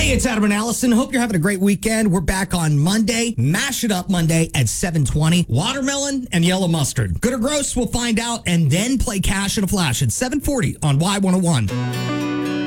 Hey, it's Adam and Allison. Hope you're having a great weekend. We're back on Monday. Mash It Up Monday at 7:20. Watermelon and yellow mustard. Good or gross, we'll find out, and then play Cash in a Flash at 7:40 on Y101.